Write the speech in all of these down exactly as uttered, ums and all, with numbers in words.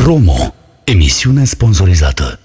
Promo. Emisiune sponsorizată.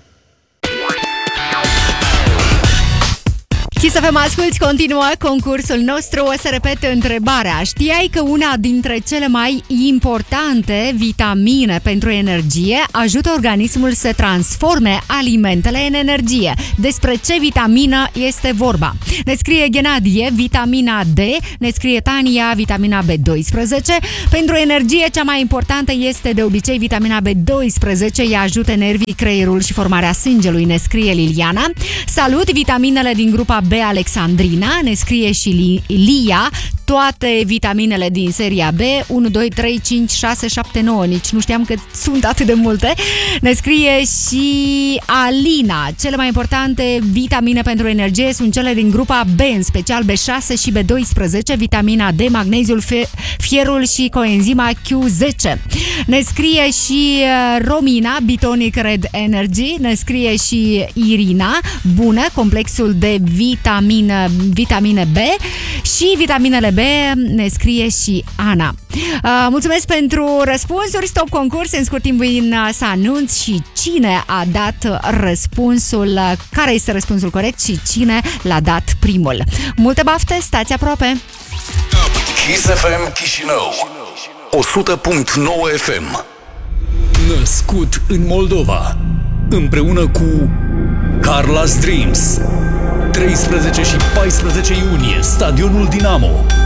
Să vă asculți, continuă concursul nostru. O să repet întrebarea. Știai că una dintre cele mai importante vitamine pentru energie ajută organismul să transforme alimentele în energie? Despre ce vitamină este vorba? Ne scrie Ghenadie, vitamina D. Ne scrie Tania, vitamina B doisprezece. Pentru energie, cea mai importantă este de obicei vitamina B doisprezece. Ea ajută nervii, creierul și formarea sângelui, ne scrie Liliana. Salut, vitaminele din grupa B, Alexandrina, ne scrie și Lia, toate vitaminele din seria B, unu, doi, trei, cinci, șase, șapte, nouă, nici nu știam că sunt atât de multe. Ne scrie și Alina, cele mai importante vitamine pentru energie sunt cele din grupa B, în special B șase și B doisprezece, vitamina D, magneziul, fierul și coenzima Q zece. Ne scrie și Romina, Bitonic Red Energy, ne scrie și Irina, bună, complexul de vitamină, vitamine B și vitaminele B, ne scrie și Ana. Uh, mulțumesc pentru răspunsuri. Stop concurs, în scurt timp vin să anunț și cine a dat răspunsul, care este răspunsul corect și cine l-a dat primul. Multă baftă, stați aproape! Kiss F M Chișinău o sută punct nouă F M. Născut în Moldova, împreună cu Carla's Dreams, treisprezece și paisprezece iunie, Stadionul Dinamo.